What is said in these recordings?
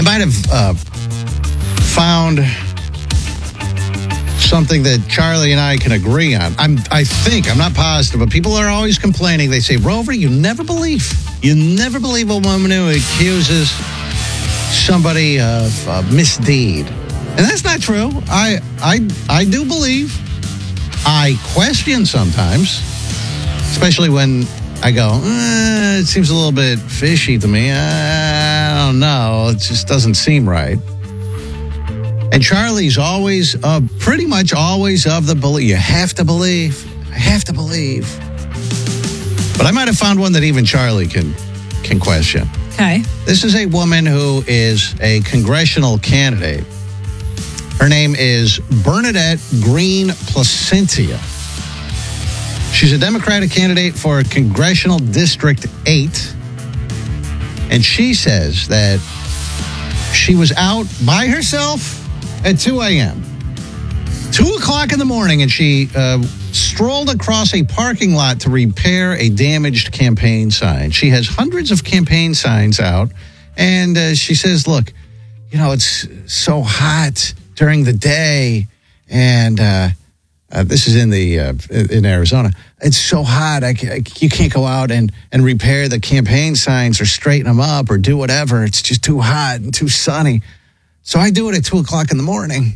might have found something that Charlie and I can agree on. I think, I'm not positive, but people are always complaining. They say, Rover, you never believe a woman who accuses somebody of misdeed. And that's not true. I do believe. I question sometimes, especially when I go, it seems a little bit fishy to me. I don't know. It just doesn't seem right. And Charlie's always, pretty much always of the belief. You have to believe. I have to believe. But I might have found one that even Charlie can question. Okay. This is a woman who is a congressional candidate. Her name is Bernadette Green Placentia. She's a Democratic candidate for Congressional District 8. And she says that she was out by herself at 2 a.m. 2 o'clock in the morning, and she strolled across a parking lot to repair a damaged campaign sign. She has hundreds of campaign signs out, and she says, look, it's so hot during the day, and this is in Arizona. It's so hot, you can't go out and repair the campaign signs or straighten them up or do whatever. It's just too hot and too sunny. So I do it at 2 o'clock in the morning.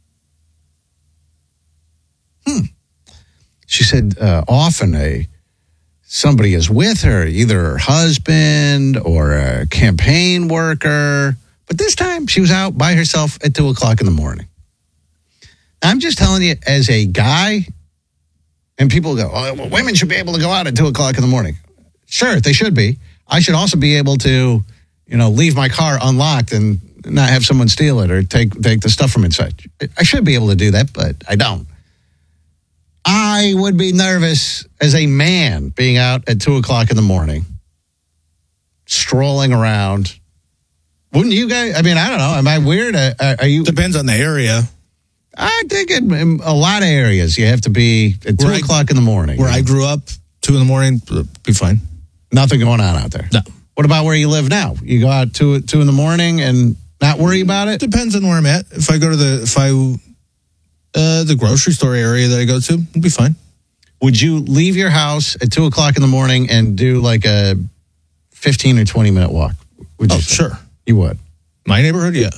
She said often somebody is with her, either her husband or a campaign worker. But this time she was out by herself at 2 o'clock in the morning. I'm just telling you, as a guy, and people go, well, women should be able to go out at 2 o'clock in the morning. Sure, they should be. I should also be able to, leave my car unlocked and not have someone steal it or take the stuff from inside. I should be able to do that, but I don't. I would be nervous as a man being out at 2 o'clock in the morning, strolling around. Wouldn't you guys? I mean, I don't know. Am I weird? Are you? Depends on the area. I think in a lot of areas you have to be at 2 o'clock in the morning. Where I grew up, 2 in the morning, be fine. Nothing going on out there. No. What about where you live now? You go out 2 in the morning and not worry about it? Depends on where I'm at. If I go to the grocery store area that I go to, it'd be fine. Would you leave your house at 2 o'clock in the morning and do like a 15 or 20 minute walk? Sure. You would. My neighborhood, yeah.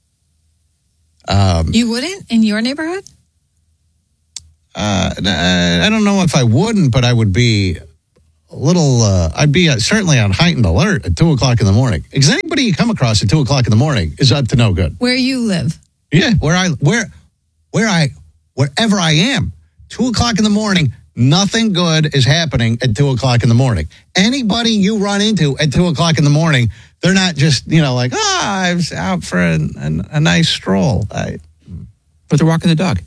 You wouldn't in your neighborhood? I don't know if I wouldn't, but I would be a little, I'd be certainly on heightened alert at 2 o'clock in the morning. Because anybody you come across at 2 o'clock in the morning is up to no good. Where you live? Yeah, wherever I am. 2 o'clock in the morning, nothing good is happening at 2 o'clock in the morning. Anybody you run into at 2 o'clock in the morning, they're not just, I was out for a nice stroll. But they're walking the dog.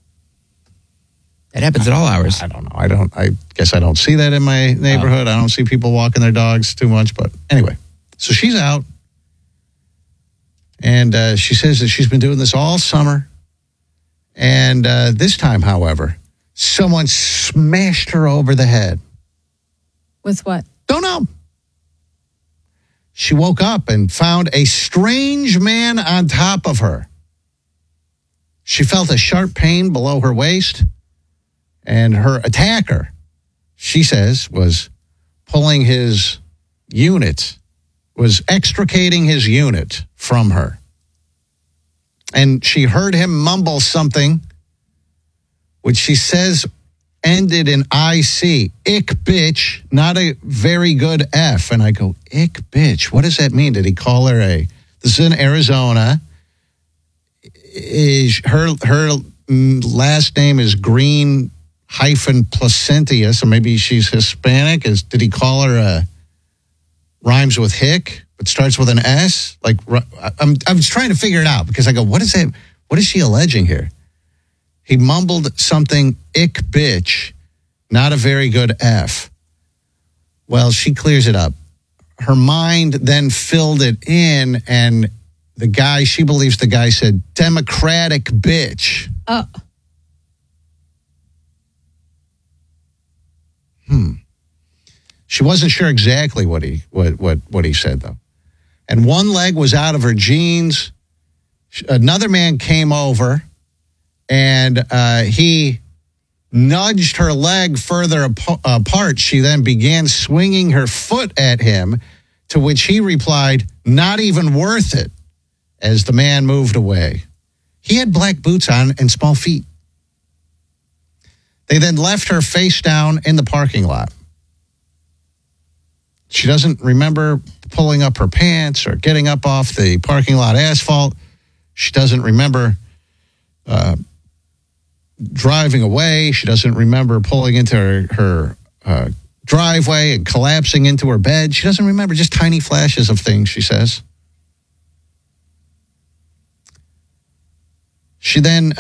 That happens at all hours. I don't know. I guess I don't see that in my neighborhood. I don't see people walking their dogs too much. But anyway, so she's out. And she says that she's been doing this all summer. And this time, however, someone smashed her over the head. With what? Don't know. She woke up and found a strange man on top of her. She felt a sharp pain below her waist. And her attacker, she says, was pulling his unit, was extricating his unit from her. And she heard him mumble something, which she says ended in IC. Ick bitch, not a very good F. And I go, ick bitch, what does that mean? Did he call her this is in Arizona. Is her last name is Green Placentia, so maybe she's Hispanic. Did he call her rhymes with hick, but starts with an S? Like, I'm trying to figure it out because I go, what is that? What is she alleging here? He mumbled something, ick bitch, not a very good F. Well, she clears it up. Her mind then filled it in, and she believes the guy said, Democratic bitch. Oh. She wasn't sure exactly what he said, though. and one leg was out of her jeans. Another man came over, and he nudged her leg further apart. She then began swinging her foot at him, to which he replied, "Not even worth it," as the man moved away. He had black boots on and small feet. They then left her face down in the parking lot. She doesn't remember pulling up her pants or getting up off the parking lot asphalt. She doesn't remember driving away. She doesn't remember pulling into her driveway and collapsing into her bed. She doesn't remember, just tiny flashes of things, she says. She then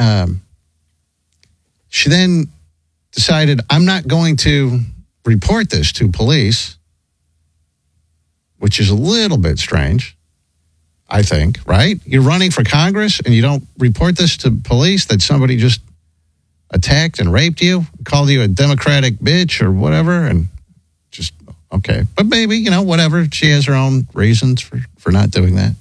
decided, I'm not going to report this to police, which is a little bit strange, I think, right? You're running for Congress and you don't report this to police that somebody just attacked and raped you, called you a Democratic bitch or whatever, and just, okay. But maybe, whatever. She has her own reasons for not doing that.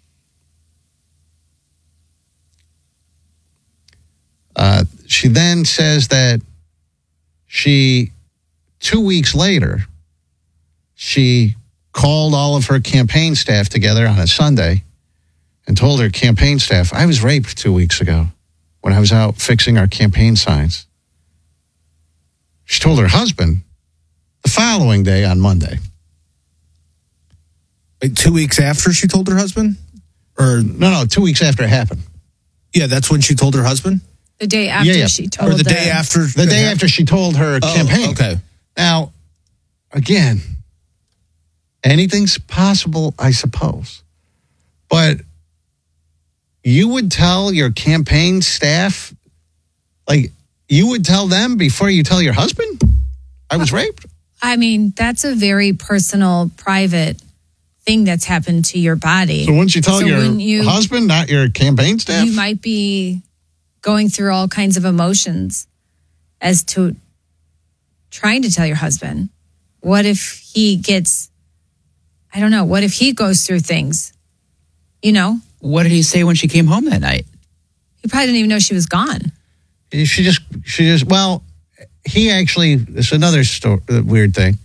She then says that 2 weeks later, she called all of her campaign staff together on a Sunday and told her campaign staff, I was raped 2 weeks ago when I was out fixing our campaign signs. She told her husband the following day on Monday. Wait, 2 weeks after she told her husband? Or No, 2 weeks after it happened. Yeah, that's when she told her husband? The day after she told Or the day after? The day after she told her campaign. Okay. Now, again, anything's possible, I suppose. But you would tell your campaign staff, you would tell them before you tell your husband, I was raped? I mean, that's a very personal, private thing that's happened to your body. So wouldn't you tell your husband, not your campaign staff? You might be going through all kinds of emotions as to trying to tell your husband. What if he gets, I don't know, what if he goes through things, What did he say when she came home that night? He probably didn't even know she was gone. She just, he actually, it's another weird thing.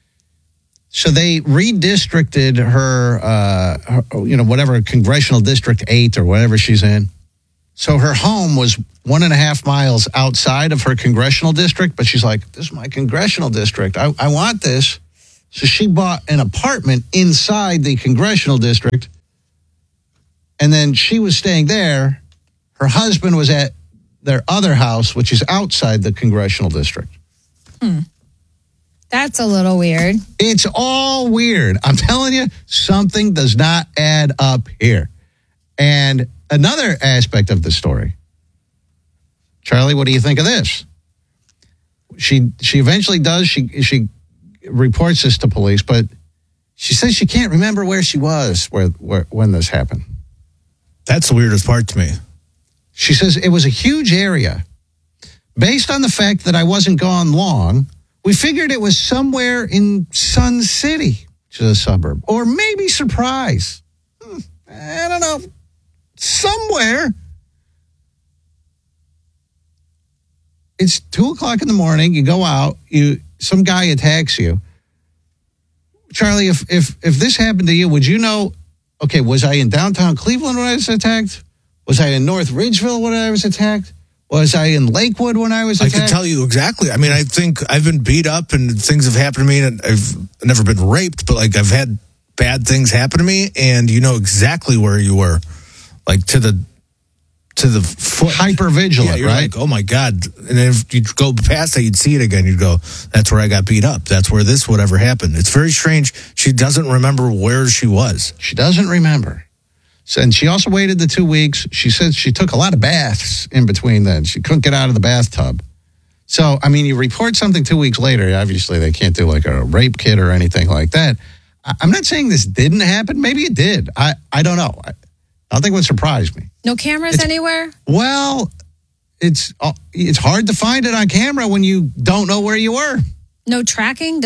So they redistricted her, whatever, Congressional District 8 or whatever she's in. So her home was 1.5 miles outside of her congressional district, but she's like, this is my congressional district. I want this. So she bought an apartment inside the congressional district, and then she was staying there. Her husband was at their other house, which is outside the congressional district. That's a little weird. It's all weird. I'm telling you, something does not add up here. And another aspect of the story, Charlie, what do you think of this? She eventually does. She reports this to police, but she says she can't remember where she was when this happened. That's the weirdest part to me. She says it was a huge area. Based on the fact that I wasn't gone long, we figured it was somewhere in Sun City, which is a suburb, or maybe Surprise. I don't know. Somewhere. It's 2:00 in the morning. You go out. Some guy attacks you. Charlie, if this happened to you, would you know? Okay, was I in downtown Cleveland when I was attacked? Was I in North Ridgeville when I was attacked? Was I in Lakewood when I was attacked? I can tell you exactly. I mean, I think I've been beat up and things have happened to me, and I've never been raped, but I've had bad things happen to me, and you know exactly where you were, to the foot. Hyper vigilant, you're right? Like, oh my God. And then if you go past that, you'd see it again. You'd go, that's where I got beat up. That's where this whatever happened. It's very strange. She doesn't remember where she was. She doesn't remember. And she also waited the 2 weeks. She said she took a lot of baths in between then. She couldn't get out of the bathtub. So, I mean, you report something 2 weeks later, obviously they can't do a rape kit or anything like that. I'm not saying this didn't happen. Maybe it did. I don't know. I don't think it would surprise me. No cameras anywhere? Well, it's hard to find it on camera when you don't know where you were. No tracking? Does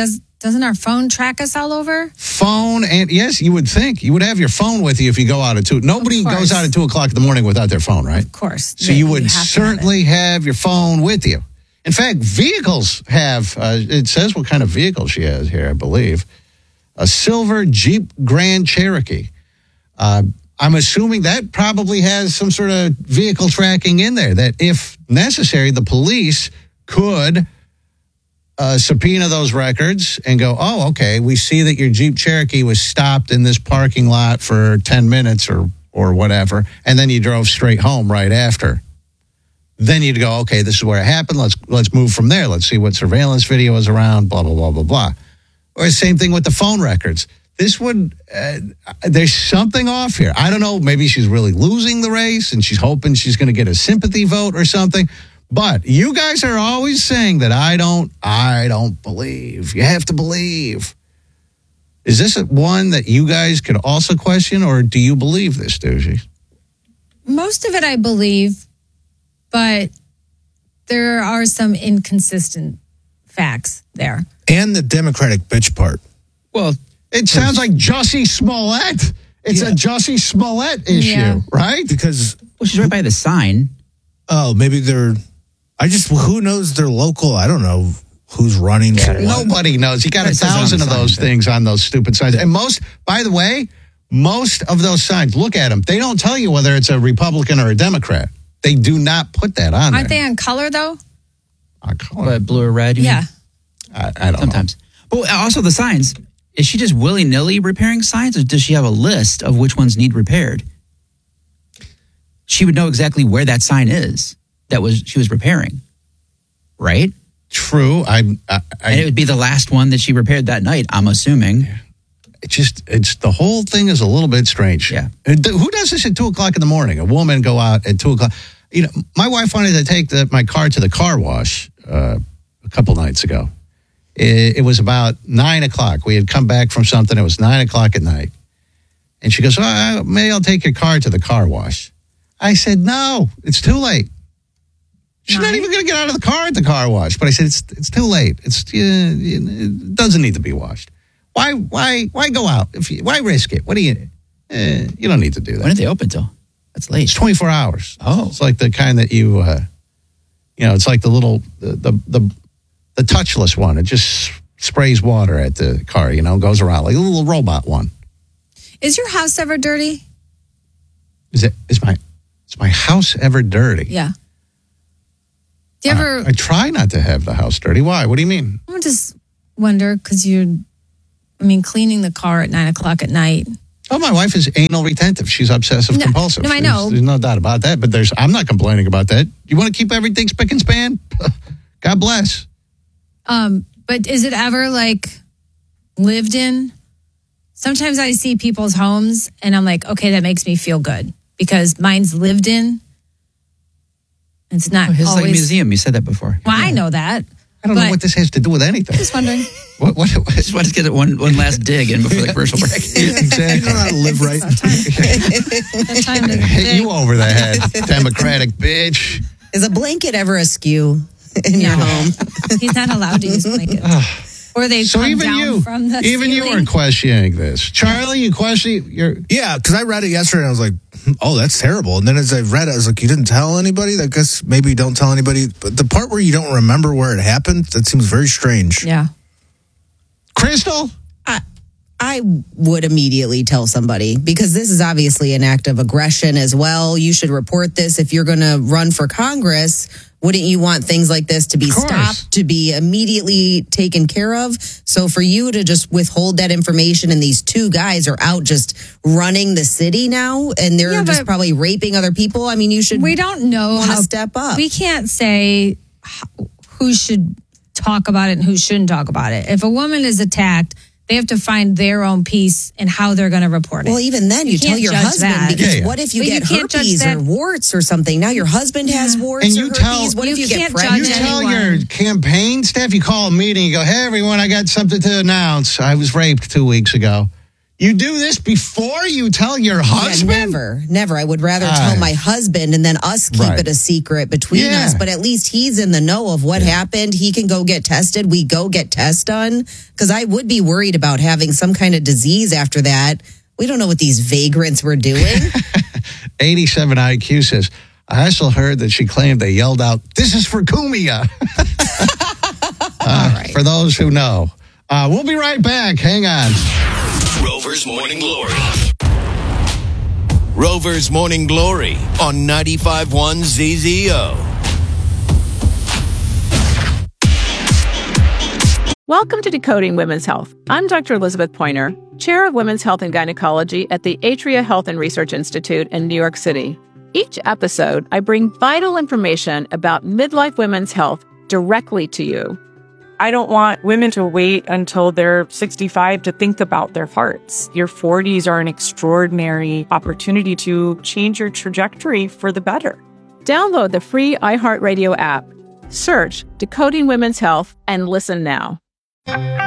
Doesn't our phone track us all over? Phone, and yes, you would think. You would have your phone with you if you go out at 2. Nobody goes out at 2 o'clock in the morning without their phone, right? Of course. So you would certainly have your phone with you. In fact, vehicles have, it says what kind of vehicle she has here, I believe. A silver Jeep Grand Cherokee. I'm assuming that probably has some sort of vehicle tracking in there that if necessary, the police could subpoena those records and go, oh, okay, we see that your Jeep Cherokee was stopped in this parking lot for 10 minutes or whatever, and then you drove straight home right after. Then you'd go, okay, this is where it happened. Let's move from there. Let's see what surveillance video is around, blah, blah, blah, blah, blah. Or the same thing with the phone records. This would, there's something off here. I don't know, maybe she's really losing the race and she's hoping she's going to get a sympathy vote or something. But you guys are always saying that I don't believe. You have to believe. Is this one that you guys could also question, or do you believe this, Doogie? Most of it I believe, but there are some inconsistent facts there. And the Democratic bitch part. Well, it sounds like Jussie Smollett. It's a Jussie Smollett issue, right? Because she's right by the sign. Oh, maybe who knows their local? I don't know who's running. Nobody knows. You got 1,000 of those things on those stupid signs. And by the way, most of those signs, look at them. They don't tell you whether it's a Republican or a Democrat. They do not put that on Aren't there. they on color, though? On color? What, blue or red? You Yeah. mean? I don't Sometimes. But also the signs. Is she just willy-nilly repairing signs, or does she have a list of which ones need repaired? She would know exactly where that sign is she was repairing, right? True. And it would be the last one that she repaired that night, I'm assuming. It's the whole thing is a little bit strange. Yeah. Who does this at 2 o'clock in the morning? A woman go out at 2 o'clock. You know, my wife wanted to take my car to the car wash a couple nights ago. It was about 9 o'clock. We had come back from something. It was 9 o'clock at night. And she goes, maybe I'll take your car to the car wash. I said, no, it's too late. She's not even going to get out of the car at the car wash. But I said, it's too late. It doesn't need to be washed. Why go out? Why risk it? What do you don't need to do that. When are they open till? That's late. It's 24 hours. Oh. It's like the kind that it's like the little, the touchless one. It just sprays water at the car, goes around like a little robot one. Is your house ever dirty? Is my house ever dirty? Yeah. Do you ever? I try not to have the house dirty. Why? What do you mean? I just wonder because cleaning the car at 9 o'clock at night. Oh, my wife is anal retentive. She's obsessive compulsive. No, I know. There's no doubt about that. But I'm not complaining about that. You want to keep everything spick and span? God bless. But is it ever lived in? Sometimes I see people's homes and I'm like, okay, that makes me feel good because mine's lived in. It's not his always. museum. You said that before. Well, I know that. I don't know what this has to do with anything. Just wondering. What? Just want to get one last dig in before the commercial break. Exactly. You don't know how to live right. Time to Hit you over the head, Democratic bitch. Is a blanket ever askew in your home? He's not allowed to use blankets. Or they come down from the even ceiling. you are questioning this. Charlie, you question Yeah, because I read it yesterday and I was like, oh, that's terrible. And then as I read it, I was like, you didn't tell anybody? I guess maybe you don't tell anybody. But the part where you don't remember where it happened, that seems very strange. Yeah. Crystal? I would immediately tell somebody because this is obviously an act of aggression as well. You should report this. If you're going to run for Congress, wouldn't you want things like this to be stopped, to be immediately taken care of? So for you to just withhold that information and these two guys are out just running the city now and they're just probably raping other people. I mean, you should. We don't know how how to step up. We can't say who should talk about it and who shouldn't talk about it. If a woman is attacked, they have to find their own peace in how they're going to report it. Well, even then, you tell your husband because what if you get herpes or warts or something? Now your husband has warts and or herpes. What if you get pregnant? You tell your campaign staff, you call a meeting, you go, hey, everyone, I got something to announce. I was raped 2 weeks ago. You do this before you tell your husband? Yeah, never. I would rather tell my husband and then us keep it a secret between us. But at least he's in the know of what happened. He can go get tested. We go get tests done. Because I would be worried about having some kind of disease after that. We don't know what these vagrants were doing. 87 IQ says, I also heard that she claimed they yelled out, "This is for Cumia." For those who know. We'll be right back. Hang on. Rover's Morning Glory. Rover's Morning Glory on 95.1 ZZO. Welcome to Decoding Women's Health. I'm Dr. Elizabeth Pointer, Chair of Women's Health and Gynecology at the Atria Health and Research Institute in New York City. Each episode, I bring vital information about midlife women's health directly to you. I don't want women to wait until they're 65 to think about their hearts. Your 40s are an extraordinary opportunity to change your trajectory for the better. Download the free iHeartRadio app. Search Decoding Women's Health and listen now.